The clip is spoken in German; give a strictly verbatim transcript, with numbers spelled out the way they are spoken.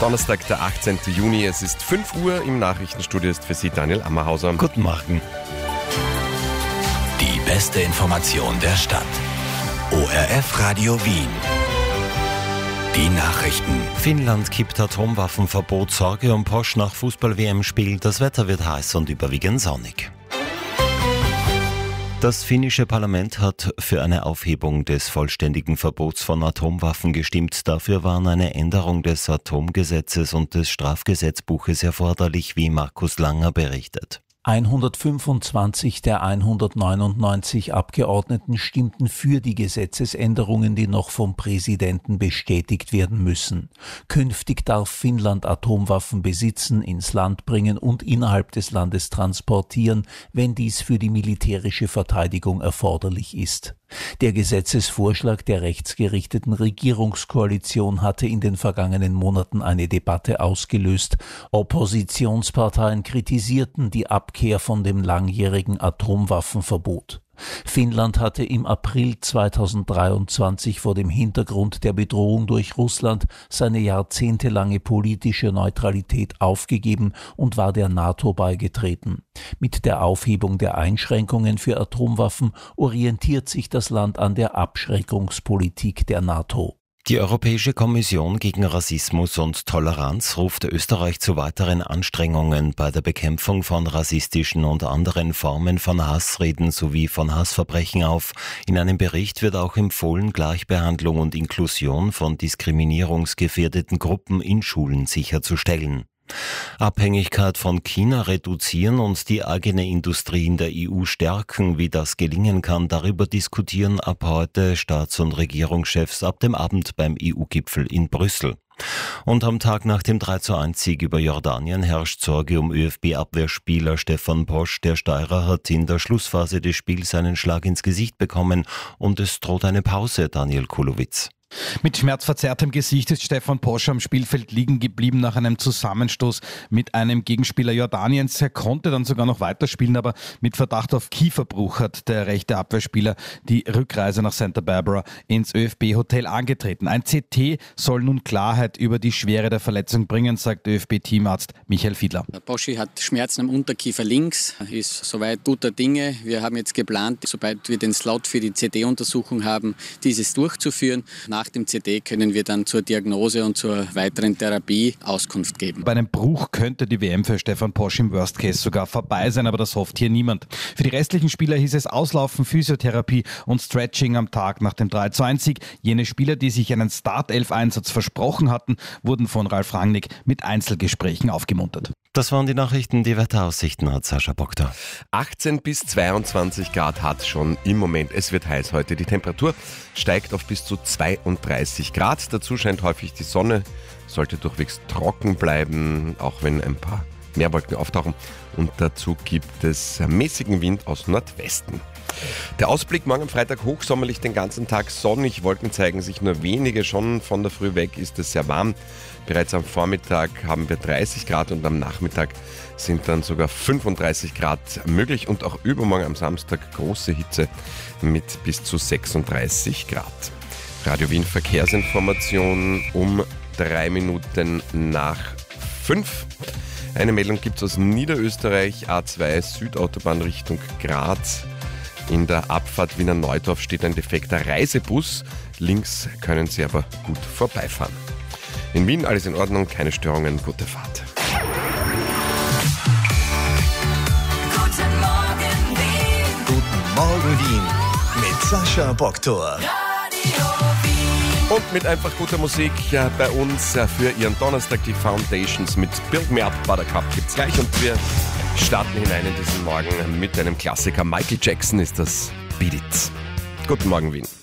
Donnerstag, der achtzehnten Juni. Es ist fünf Uhr. Im Nachrichtenstudio ist für Sie Daniel Ammerhauser. Guten Morgen. Die beste Information der Stadt. O R F Radio Wien. Die Nachrichten. Finnland kippt Atomwaffenverbot, Sorge um Posch nach Fußball-W M-Spiel. Das Wetter wird heiß und überwiegend sonnig. Das finnische Parlament hat für eine Aufhebung des vollständigen Verbots von Atomwaffen gestimmt. Dafür waren eine Änderung des Atomgesetzes und des Strafgesetzbuches erforderlich, wie Markus Langer berichtet. hundertfünfundzwanzig der hundertneunundneunzig Abgeordneten stimmten für die Gesetzesänderungen, die noch vom Präsidenten bestätigt werden müssen. Künftig darf Finnland Atomwaffen besitzen, ins Land bringen und innerhalb des Landes transportieren, wenn dies für die militärische Verteidigung erforderlich ist. Der Gesetzesvorschlag der rechtsgerichteten Regierungskoalition hatte in den vergangenen Monaten eine Debatte ausgelöst. Oppositionsparteien kritisierten die Abkehr von dem langjährigen Atomwaffenverbot. Finnland hatte im April zweitausenddreiundzwanzig vor dem Hintergrund der Bedrohung durch Russland seine jahrzehntelange politische Neutralität aufgegeben und war der NATO beigetreten. Mit der Aufhebung der Einschränkungen für Atomwaffen orientiert sich das Land an der Abschreckungspolitik der NATO. Die Europäische Kommission gegen Rassismus und Toleranz ruft Österreich zu weiteren Anstrengungen bei der Bekämpfung von rassistischen und anderen Formen von Hassreden sowie von Hassverbrechen auf. In einem Bericht wird auch empfohlen, Gleichbehandlung und Inklusion von diskriminierungsgefährdeten Gruppen in Schulen sicherzustellen. Abhängigkeit von China reduzieren und die eigene Industrie in der E U stärken. Wie das gelingen kann, darüber diskutieren ab heute Staats- und Regierungschefs ab dem Abend beim E U-Gipfel in Brüssel. Und am Tag nach dem drei zu eins Sieg über Jordanien herrscht Sorge um ÖFB-Abwehrspieler Stefan Posch. Der Steirer hat in der Schlussphase des Spiels einen Schlag ins Gesicht bekommen und es droht eine Pause, Daniel Kulowitz. Mit schmerzverzerrtem Gesicht ist Stefan Posch am Spielfeld liegen geblieben nach einem Zusammenstoß mit einem Gegenspieler Jordaniens. Er konnte dann sogar noch weiterspielen, aber mit Verdacht auf Kieferbruch hat der rechte Abwehrspieler die Rückreise nach Santa Barbara ins ÖFB-Hotel angetreten. Ein C T soll nun Klarheit über die Schwere der Verletzung bringen, sagt ÖFB-Teamarzt Michael Fiedler. Poschi hat Schmerzen am Unterkiefer links, ist soweit guter Dinge. Wir haben jetzt geplant, sobald wir den Slot für die C T-Untersuchung haben, dieses durchzuführen. Nach dem C T können wir dann zur Diagnose und zur weiteren Therapie Auskunft geben. Bei einem Bruch könnte die W M für Stefan Posch im Worst Case sogar vorbei sein, aber das hofft hier niemand. Für die restlichen Spieler hieß es Auslaufen, Physiotherapie und Stretching am Tag nach dem drei zu eins Sieg. Jene Spieler, die sich einen Startelf-Einsatz versprochen hatten, wurden von Ralf Rangnick mit Einzelgesprächen aufgemuntert. Das waren die Nachrichten, die Wetteraussichten hat Sascha Boktor. achtzehn bis zweiundzwanzig Grad hat schon im Moment. Es wird heiß heute. Die Temperatur steigt auf bis zu zweiunddreißig Grad. Dazu scheint häufig die Sonne, sollte durchwegs trocken bleiben, auch wenn ein paar Meerwolken auftauchen. Und dazu gibt es mäßigen Wind aus Nordwesten. Der Ausblick morgen am Freitag hochsommerlich, den ganzen Tag sonnig. Wolken zeigen sich nur wenige, schon von der Früh weg ist es sehr warm. Bereits am Vormittag haben wir dreißig Grad und am Nachmittag sind dann sogar fünfunddreißig Grad möglich. Und auch übermorgen am Samstag große Hitze mit bis zu sechsunddreißig Grad. Radio Wien Verkehrsinformation um drei Minuten nach fünf. Eine Meldung gibt es aus Niederösterreich, A zwei Südautobahn Richtung Graz. In der Abfahrt Wiener Neudorf steht ein defekter Reisebus. Links können Sie aber gut vorbeifahren. In Wien alles in Ordnung, keine Störungen, gute Fahrt. Guten Morgen Wien. Guten Morgen Wien mit Sascha Boktor. Und mit einfach guter Musik ja, bei uns ja, für Ihren Donnerstag die Foundations mit Build Me Up Buttercup gibt's gleich und wir starten hinein in diesen Morgen mit einem Klassiker. Michael Jackson ist das Beat It. Guten Morgen Wien.